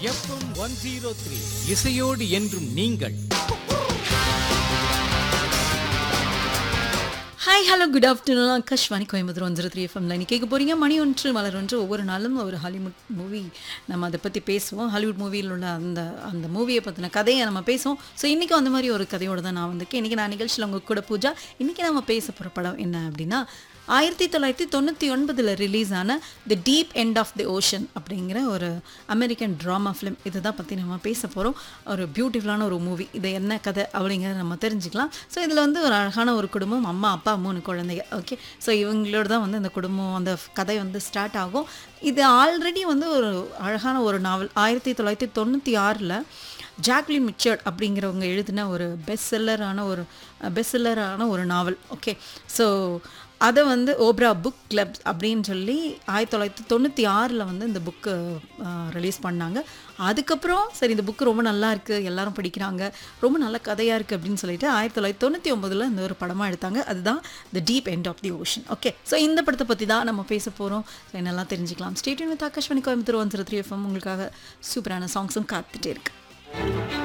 FM 103 இசையோடு என்றும் நீங்கள். Hi hello good afternoon. Akashvani Coimbatore 103 எஃப்எம்ல நீ கேட்க போகிறீங்க மணி ஒன்று மலர் ஒன்று. ஒவ்வொரு நாளும் ஒரு ஹாலிவுட் மூவி நம்ம அதை பற்றி பேசுவோம். ஹாலிவுட் மூவியில் உள்ள அந்த மூவியை பற்றின கதையை நம்ம பேசுவோம். ஸோ இன்றைக்கி அந்த மாதிரி ஒரு கதையோடு தான் நான் வந்திருக்கேன். இன்றைக்கி நான் நிகழ்ச்சியில் உங்கள் கூட பூஜா. இன்றைக்கி நம்ம பேச போகிற படம் என்ன அப்படின்னா 1999 ரிலீஸ் ஆன தி deep end of the ocean அப்படிங்கிற ஒரு அமெரிக்கன் ட்ராமா ஃபிலிம். இதை தான் பற்றி நம்ம பேச போகிறோம். ஒரு பியூட்டிஃபுல்லான ஒரு மூவி. இது என்ன கதை அப்படிங்கிறத நம்ம தெரிஞ்சுக்கலாம். ஸோ இதில் வந்து ஒரு அழகான ஒரு குடும்பம், அம்மா அப்பா 3 குழந்தைங்க. ஓகே, ஸோ இவங்களோட தான் வந்து இந்த குடும்பம் அந்த கதை வந்து ஸ்டார்ட் ஆகும். இது ஆல்ரெடி வந்து ஒரு அழகான ஒரு நாவல் 1996 ஜாக்லின் மிச்சர்ட் அப்படிங்கிறவங்க எழுதின ஒரு பெஸ்ட் செல்லரான ஒரு நாவல். ஓகே, ஸோ அதை வந்து ஓப்ரா புக் கிளப் அப்படின்னு சொல்லி 1996 வந்து இந்த புக்கு ரிலீஸ் பண்ணாங்க. அதுக்கப்புறம் சரி இந்த புக்கு ரொம்ப நல்லா இருக்குது, எல்லாரும் படிக்கிறாங்க, ரொம்ப நல்ல கதையாக இருக்குது அப்படின்னு சொல்லிட்டு 1999 இந்த ஒரு படமாக எடுத்தாங்க. அதுதான் தி deep end of the ocean. Okay, so இந்த படத்தை பற்றி தான் நம்ம பேச போகிறோம். ஸோ என்னெல்லாம் தெரிஞ்சுக்கலாம். Stay tune with Akashvani Coimbatore 103 FM. உங்களுக்காக சூப்பரான சாங்ஸும் காத்துட்டே இருக்கு.